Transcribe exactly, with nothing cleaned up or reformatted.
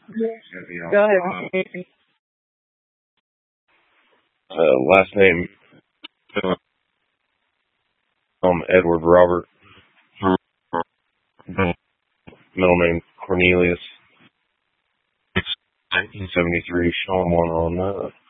Go ahead. Uh, last name, um, Edward Robert. Middle name, Cornelius. nineteen seventy-three. Sean one on that.